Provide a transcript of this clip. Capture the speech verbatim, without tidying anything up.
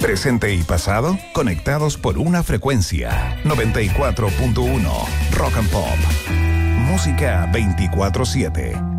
Presente y pasado conectados por una frecuencia. noventa y cuatro punto uno Rock and Pop. Música veinticuatro siete.